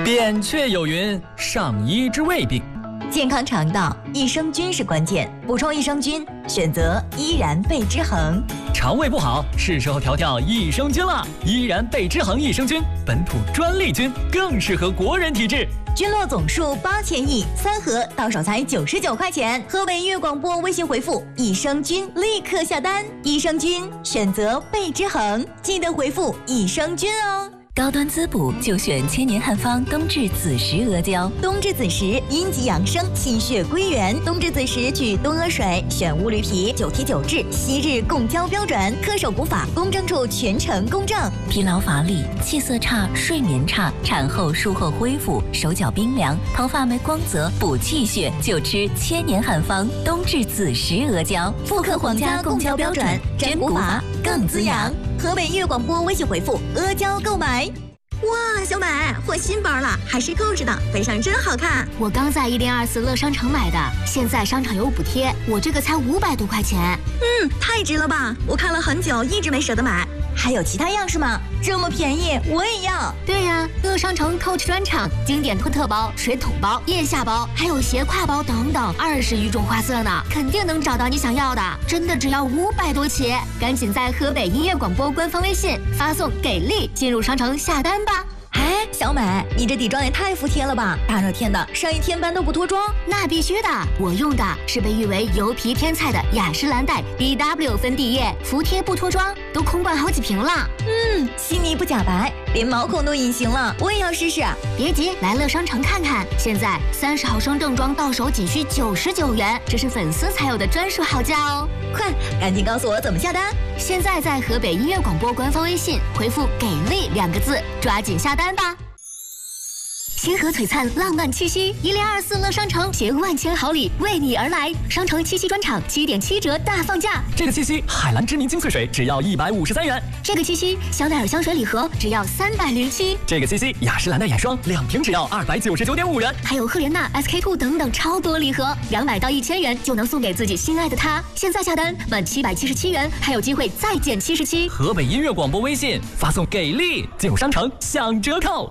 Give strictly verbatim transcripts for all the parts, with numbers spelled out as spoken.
扁鹊有云：上医治未病。 健康肠道，益生菌是关键，补充益生菌，选择依然贝之恒。 肠胃不好，是时候调调益生菌了。依然贝之恒益生菌，本土专利菌，更适合国人体质。 菌落总数八千亿，三盒到手才九十九块钱。河北音乐广播微信回复益生菌，立刻下单。益生菌选择贝之恒，记得回复益生菌哦。 高端滋补就选千年汉方冬至子时阿胶。 冬至子时阴极养生，气血归元。冬至子时取冬阿水，选乌驴皮，九提九制，昔日供胶标准，恪守古法，公证处全程公证。 疲劳乏力、气色差、睡眠差，产后术后恢复，手脚冰凉，头发没光泽，补气血就吃千年汉方冬至子时阿胶， 复刻皇家供胶标准，真古法更滋养。河北音乐广播微信回复阿胶购买。哇，小美换新包了，还是购置的，背上真好看。 我刚在一零二四乐商城买的，现在商场有补贴，我这个才五百多块钱。 嗯，太值了吧！我看了很久，一直没舍得买。还有其他样式吗？这么便宜，我也要。 对呀、啊，乐商城 Coach 专场，经典托特包、水桶包、腋下包，还有斜挎包等等，二十余种花色呢，肯定能找到你想要的。真的只要五百多起，赶紧在河北音乐广播官方微信发送“给力”进入商城下单吧。 哎，小美，你这底妆也太服帖了吧！大热天的，上一天班都不脱妆？ 那必须的，我用的是被誉为油皮天菜的雅诗兰黛 B W 粉底液，服帖不脱妆，都空灌好几瓶了。 嗯，细腻不假白，连毛孔都隐形了，我也要试试。 别急，来乐商城看看，现在三十毫升正装到手仅需九十九元，这是粉丝才有的专属好价哦！ 快，赶紧告诉我怎么下单！ 现在在河北音乐广播官方微信回复“给力”两个字，抓紧下单吧！星河璀璨，浪漫气息，一零二四乐商城携万千好礼为你而来。商城七夕专场七点七折大放价， 这个七夕海蓝知名精粹水只要一百五十三元， 这个七夕香奈儿香水礼盒只要三百零七， 这个七夕雅诗兰黛眼霜两瓶只要二百九十九点五元， 还有赫莲娜 S K two 等等超多礼盒，两百到一千元就能送给自己心爱的他。现在下单满七百七十七元，还有机会再减七十七。 河北音乐广播微信发送“给力”进入商城享折扣。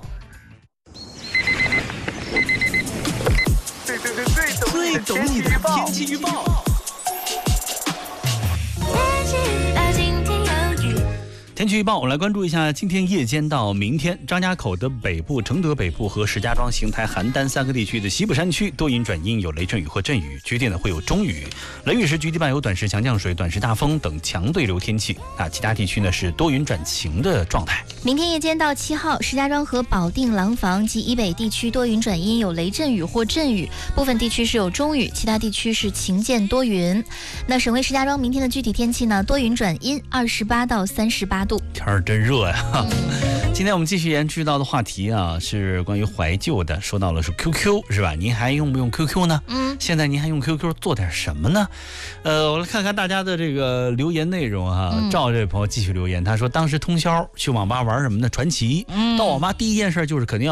最懂你的天气预报。天气预报，我们来关注一下今天夜间到明天，张家口的北部、承德北部和石家庄、邢台、邯郸三个地区的西部山区多云转阴，有雷阵雨或阵雨，局地呢会有中雨。雷雨时局地伴有短时强降水、短时大风等强对流天气。那其他地区呢是多云转晴的状态。 明天夜间到七号，石家庄和保定、廊坊及以北地区多云转阴，有雷阵雨或阵雨，部分地区是有中雨，其他地区是晴间多云。那省会石家庄明天的具体天气呢？多云转阴，二十八到三十八度。 天儿真热呀！今天我们继续延续到的话题啊，是关于怀旧的，说到了是 Q Q 是吧？您还用不用 Q Q 呢？嗯，现在您还用 Q Q 做点什么呢？呃，我来看看大家的这个留言内容哈、啊。嗯、赵这位朋友继续留言，他说当时通宵去网吧玩什么呢？传奇。嗯，到网吧第一件事就是肯定要